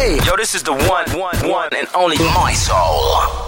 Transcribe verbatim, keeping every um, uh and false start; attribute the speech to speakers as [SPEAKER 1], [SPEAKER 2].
[SPEAKER 1] Yo, this is the one, one, one and only My Soul.